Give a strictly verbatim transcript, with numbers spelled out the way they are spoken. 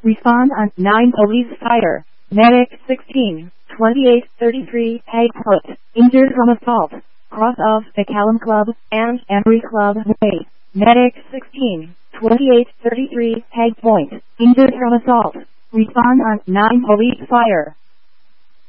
Respond on nine police fire. Medic sixteen, twenty-eight thirty-three, Hague Put, injured from assault, cross of the Callum Club and Emery Club Way. Medic sixteen, twenty-eight thirty-three, Hague Point, injured from assault. Respond on nine police fire.